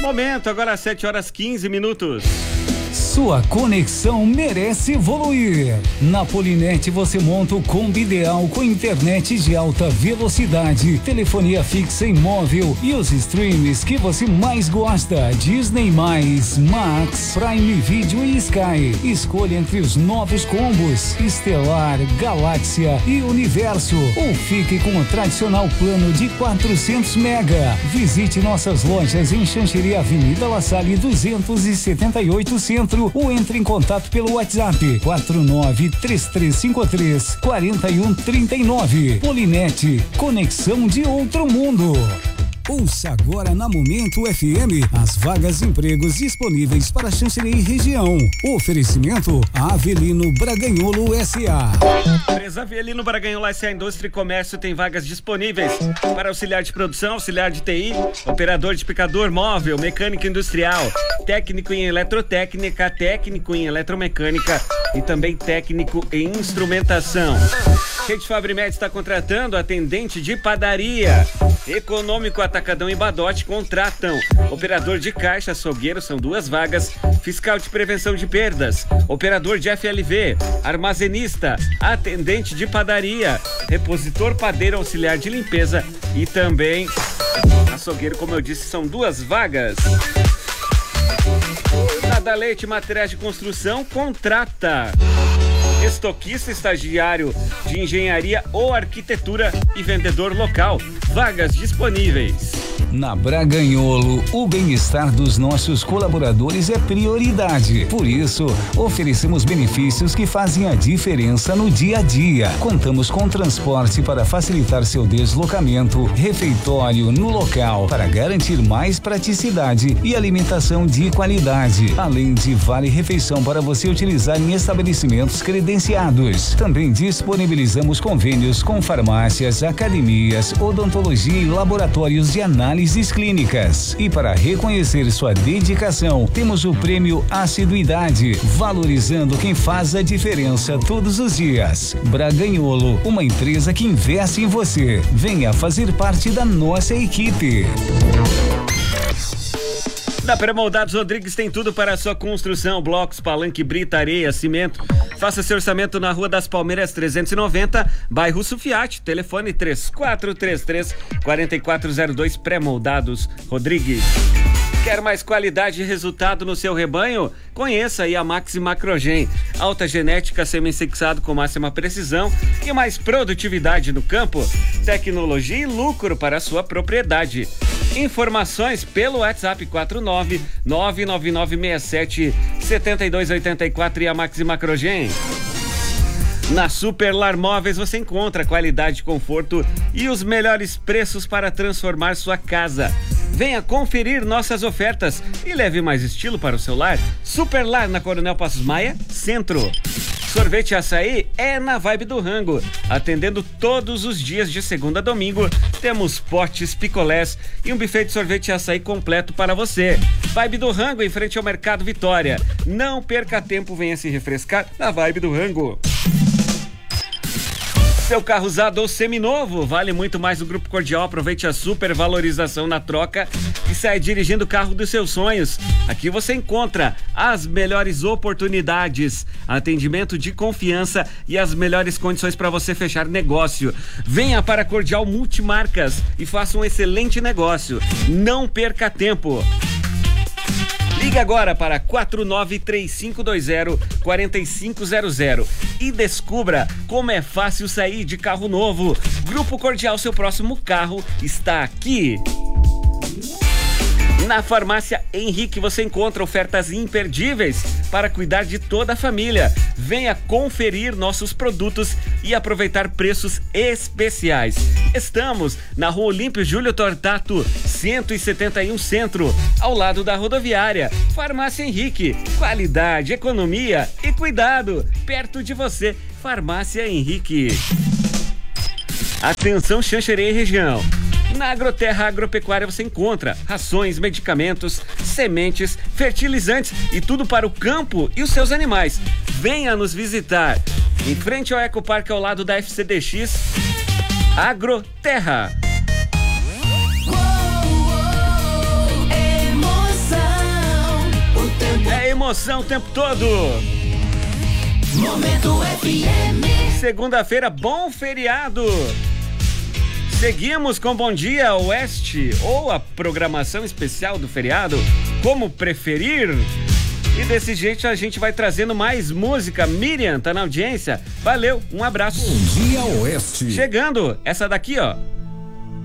Momento, agora às 7h15. Sua conexão merece evoluir. Na Polinet você monta o combo ideal com internet de alta velocidade, telefonia fixa e móvel e os streams que você mais gosta: Disney+, Max, Prime Video e Sky. Escolha entre os novos combos Estelar, Galáxia e Universo, ou fique com o tradicional plano de 400 mega. Visite nossas lojas em Xanxerê, Avenida La Salle 278 Centro, ou entre em contato pelo WhatsApp 4933534139. Polinet, conexão de outro mundo. Ouça agora na Momento FM as vagas de empregos disponíveis para Xanxerê e região. Oferecimento Avelino Braganholo S.A. Empresa Avelino Braganholo S.A. Indústria e Comércio tem vagas disponíveis para auxiliar de produção, auxiliar de TI, operador de picador móvel, mecânico industrial, técnico em eletrotécnica, técnico em eletromecânica e também técnico em instrumentação. Rede Fabrimed está contratando atendente de padaria. Econômico Atacadão e Badote contratam operador de caixa, açougueiro, são 2 vagas, fiscal de prevenção de perdas, operador de FLV, armazenista, atendente de padaria, repositor, padeiro, auxiliar de limpeza e também açougueiro, como eu disse, são 2 vagas. Nada Leite, materiais de construção, contrata estoquista, estagiário de engenharia ou arquitetura e vendedor local. Vagas disponíveis. Na Braganholo, o bem-estar dos nossos colaboradores é prioridade. Por isso, oferecemos benefícios que fazem a diferença no dia a dia. Contamos com transporte para facilitar seu deslocamento, refeitório no local para garantir mais praticidade e alimentação de qualidade, além de vale-refeição para você utilizar em estabelecimentos credenciados. Também disponibilizamos convênios com farmácias, academias, odontologia e laboratórios de análise clínicas. E para reconhecer sua dedicação, temos o prêmio Assiduidade, valorizando quem faz a diferença todos os dias. Braganholo, uma empresa que investe em você. Venha fazer parte da nossa equipe. Na Pré-Moldados Rodrigues tem tudo para a sua construção: blocos, palanque, brita, areia, cimento. Faça seu orçamento na Rua das Palmeiras 390, bairro Sufiate. Telefone 3433-4402. Pré-Moldados Rodrigues. Quer mais qualidade e resultado no seu rebanho? Conheça aí a Maxi Macrogen. Alta genética, semi-sexado com máxima precisão e mais produtividade no campo. Tecnologia e lucro para a sua propriedade. Informações pelo WhatsApp 49999677284 e a Maxi Macrogen. Na Superlar Móveis você encontra qualidade, conforto e os melhores preços para transformar sua casa. Venha conferir nossas ofertas e leve mais estilo para o seu lar. Superlar, na Coronel Passos Maia, Centro. Sorvete e açaí é na Vibe do Rango. Atendendo todos os dias de segunda a domingo, temos potes, picolés e um buffet de sorvete e açaí completo para você. Vibe do Rango, em frente ao Mercado Vitória. Não perca tempo, venha se refrescar na Vibe do Rango. Seu carro usado ou seminovo, vale muito mais no Grupo Cordial. Aproveite a super valorização na troca e saia dirigindo o carro dos seus sonhos. Aqui você encontra as melhores oportunidades, atendimento de confiança e as melhores condições para você fechar negócio. Venha para Cordial Multimarcas e faça um excelente negócio. Não perca tempo. Ligue agora para 493520-4500 e descubra como é fácil sair de carro novo. Grupo Cordial, seu próximo carro está aqui. Na Farmácia Henrique você encontra ofertas imperdíveis para cuidar de toda a família. Venha conferir nossos produtos e aproveitar preços especiais. Estamos na Rua Olímpio Júlio Tortato, 171 Centro, ao lado da rodoviária. Farmácia Henrique, qualidade, economia e cuidado, perto de você. Farmácia Henrique. Atenção, Xanxerê e região. Na Agroterra Agropecuária você encontra rações, medicamentos, sementes, fertilizantes e tudo para o campo e os seus animais. Venha nos visitar. Em frente ao Ecoparque, ao lado da FCDX, Agroterra. promoção o tempo todo. Momento FM. Segunda-feira, bom feriado. Seguimos com Bom Dia Oeste, ou a programação especial do feriado, como preferir. E desse jeito a gente vai trazendo mais música. Miriam, tá na audiência? Valeu, um abraço. Bom Dia Oeste. Chegando, essa daqui, ó.